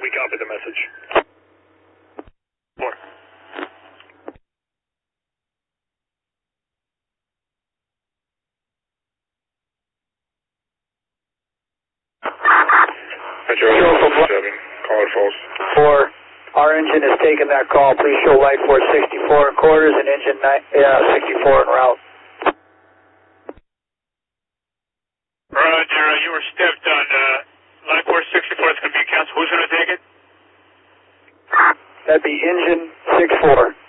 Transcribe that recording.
We copy the message. 4. Metro 7, call it false. 4. Our engine has taken that call. Please show light force 64 and quarters and engine 64 en route. Roger, you were stepped on light force 64 is going to be canceled. Who's going to take it? That'd be engine 64.